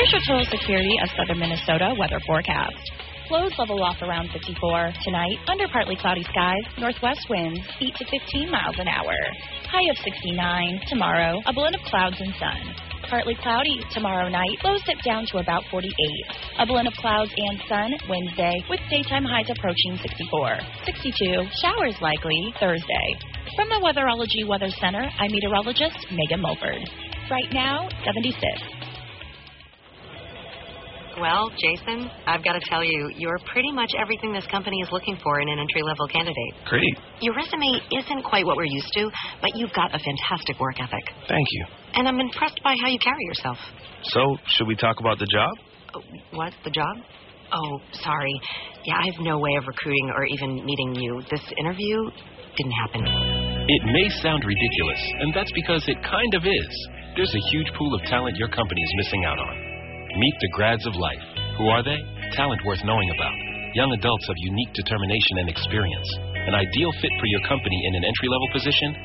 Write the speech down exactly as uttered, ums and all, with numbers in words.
Fisher Total Security of Southern Minnesota weather forecast. Lows level off around fifty-four. Tonight, under partly cloudy skies, northwest winds eight to fifteen miles an hour. High of sixty-nine. Tomorrow, a blend of clouds and sun. Partly cloudy tomorrow night, lows dip down to about forty-eight. A blend of clouds and sun Wednesday, with daytime highs approaching sixty-four. sixty-two, showers likely Thursday. From the Weatherology Weather Center, I'm meteorologist Megan Mulford. Right now, seventy-six. Well, Jason, I've got to tell you, you're pretty much everything this company is looking for in an entry-level candidate. Great. Your resume isn't quite what we're used to, but you've got a fantastic work ethic. Thank you. And I'm impressed by how you carry yourself. So, should we talk about the job? Oh, what? The job? Oh, sorry. Yeah, I have no way of recruiting or even meeting you. This interview didn't happen. It may sound ridiculous, and that's because it kind of is. There's a huge pool of talent your company is missing out on. Meet the grads of life. Who are they? Talent worth knowing about. Young adults of unique determination and experience. An ideal fit for your company in an entry-level position